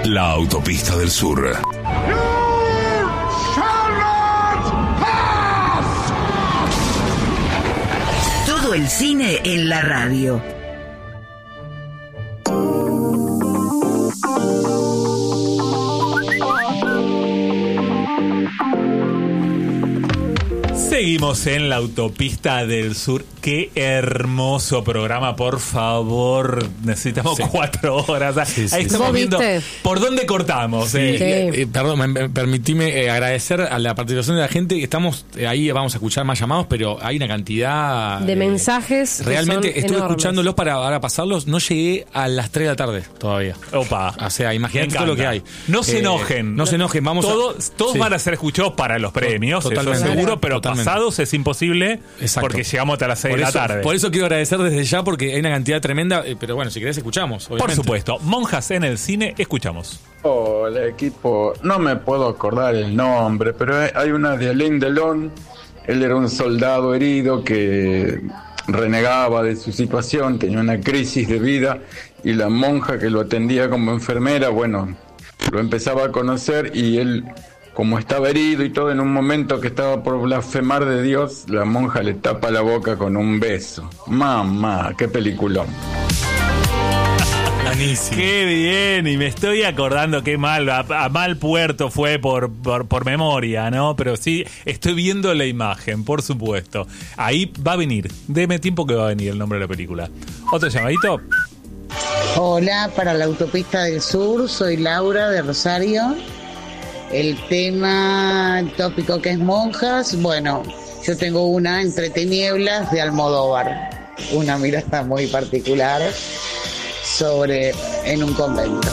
La autopista del sur. Todo el cine en la radio. Seguimos en la autopista del sur. Qué hermoso programa, por favor. Necesitamos 4 horas. Ahí estamos viendo por dónde cortamos. Perdón, permitime agradecer a la participación de la gente. Estamos ahí, vamos a escuchar más llamados, pero hay una cantidad de mensajes. Realmente estuve enormes. Escuchándolos para ahora pasarlos. No llegué a las 3 de la tarde todavía. Opa. O sea, imagínate todo lo que hay. No se enojen. No se enojen. Todos van a ser escuchados para los premios, totalmente, eso seguro, pero totalmente. pasados es imposible. Exacto. Porque llegamos hasta las 6 de la tarde. Por eso quiero agradecer desde ya, porque hay una cantidad tremenda. Pero bueno, si querés escuchamos, obviamente. Por supuesto. Monjas en el cine, escuchamos. Hola, equipo. No me puedo acordar el nombre, pero hay una de Alain Delon. Él era un soldado herido que renegaba de su situación, tenía una crisis de vida, y la monja que lo atendía como enfermera, bueno, lo empezaba a conocer, y él, como estaba herido y todo, en un momento que estaba por blasfemar de Dios, la monja le tapa la boca con un beso. Mamá, qué peliculón. Buenísimo. Qué bien, y me estoy acordando qué mal, a mal puerto fue por memoria, ¿no? Pero sí, estoy viendo la imagen, por supuesto. Ahí va a venir, deme tiempo que va a venir el nombre de la película. ¿Otro llamadito? Hola, para la autopista del sur, soy Laura de Rosario. El tema, el tópico que es monjas, bueno, yo tengo una Entre tinieblas de Almodóvar, una mirada muy particular sobre en un convento.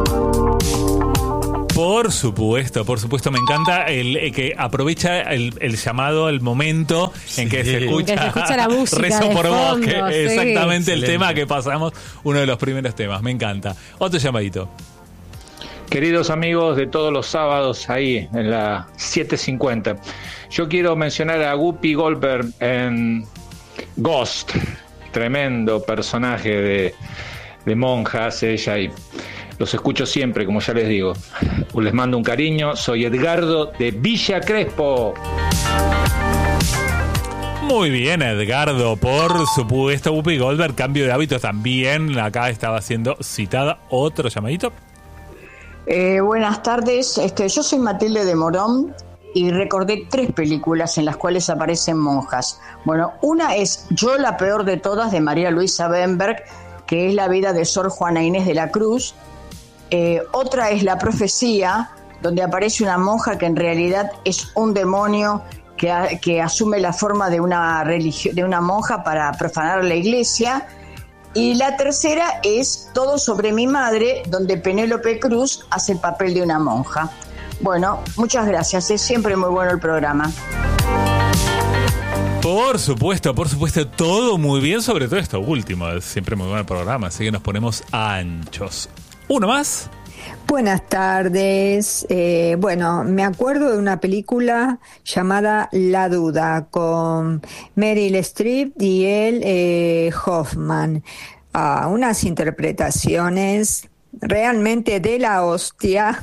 Por supuesto, me encanta el que aprovecha el llamado, el momento en que se escucha la música Rezo por fondo, vos, que sí. exactamente el Excelente. tema que pasamos, uno de los primeros temas, me encanta. Otro llamadito. Queridos amigos de todos los sábados ahí en la 7:50, yo quiero mencionar a Whoopi Goldberg en Ghost, tremendo personaje de monjas ella, y los escucho siempre, como ya les digo. Les mando un cariño, soy Edgardo de Villa Crespo. Muy bien, Edgardo, por supuesto. Whoopi Goldberg, cambio de hábitos también, acá estaba siendo citada. Otro llamadito. Buenas tardes, yo soy Matilde de Morón y recordé 3 películas en las cuales aparecen monjas. Bueno, una es Yo la peor de todas, de María Luisa Bemberg, que es la vida de Sor Juana Inés de la Cruz. Otra es La profecía, donde aparece una monja que en realidad es un demonio que asume la forma de una monja para profanar la iglesia. Y la tercera es Todo sobre mi madre, donde Penélope Cruz hace el papel de una monja. Bueno, muchas gracias, es siempre muy bueno el programa. Por supuesto, todo muy bien, sobre todo esto último, es siempre muy buen programa, así que nos ponemos anchos. ¿Uno más? Buenas tardes. Bueno, me acuerdo de una película llamada La Duda con Meryl Streep y él Hoffman. Unas interpretaciones realmente de la hostia.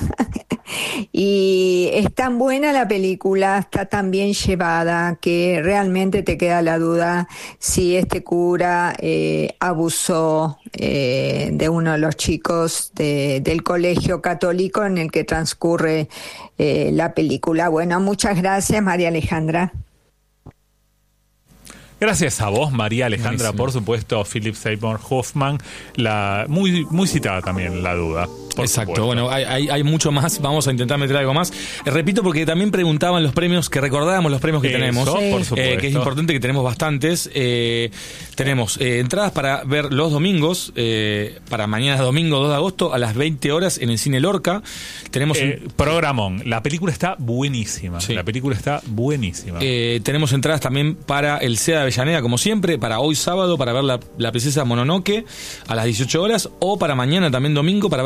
Y es tan buena la película, está tan bien llevada, que realmente te queda la duda si este cura abusó de uno de los chicos del colegio católico en el que transcurre la película. Bueno, muchas gracias, María Alejandra. Gracias a vos, María Alejandra, Buenísimo. por supuesto, Philip Seymour Hoffman, muy citada también, La Duda. Exacto, supuesto. bueno, hay mucho más, vamos a intentar meter algo más. Repito, porque también preguntaban los premios, que recordábamos los premios que tenemos, por supuesto. que es importante, que tenemos bastantes. Tenemos entradas para ver los domingos, para mañana domingo 2 de agosto a las 20 horas en el Cine Lorca. Tenemos programón, la película está buenísima, Sí. Tenemos entradas también para el SEA de Avellaneda, como siempre, para hoy sábado, para ver la princesa Mononoke a las 18 horas, o para mañana también domingo, para ver Leyenda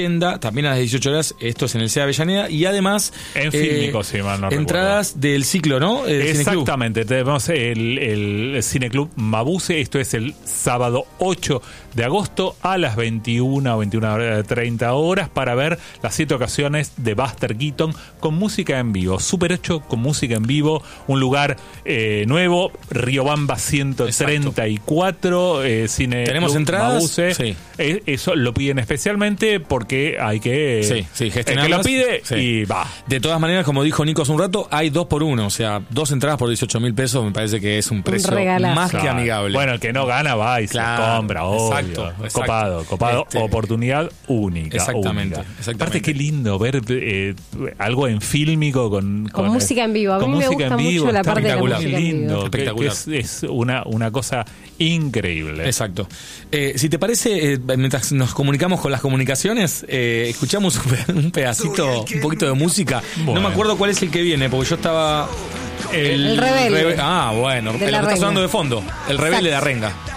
leyenda, también a las 18 horas, esto es en el CEA Avellaneda, y además En Fílmico, si mal no entradas del ciclo, ¿no? Exactamente, tenemos el Cineclub Mabuse, esto es el sábado 8 de agosto a las 21 o 21:30 horas para ver las 7 ocasiones de Buster Keaton con música en vivo, Super 8 con música en vivo, un lugar nuevo, Riobamba 134, Cine ¿Tenemos Club entradas? Mabuse. Sí. Eso lo piden especialmente porque hay que gestionarlas. el que lo pide Sí. y va. De todas maneras, como dijo Nico hace un rato, hay 2 por 1, o sea, 2 entradas por 18.000 pesos, me parece que es un precio regalazo. más que Claro. amigable. Bueno, el que no gana va y Claro, se compra, obvio. exacto. Copado, oportunidad única. Exactamente, única. exactamente. Aparte, qué lindo ver algo en fílmico con música en vivo. A mí me gusta mucho la parte de la muy música en vivo. lindo, Espectacular. que es una cosa increíble. Exacto. Si te parece, mientras nos comunicamos con las comunicaciones, escuchamos un pedacito, un poquito de música. Bueno. No me acuerdo cuál es el que viene, porque yo estaba... El Rebelde. Bueno, De el la que está Renga. sonando de fondo. El Rebelde de Arenga.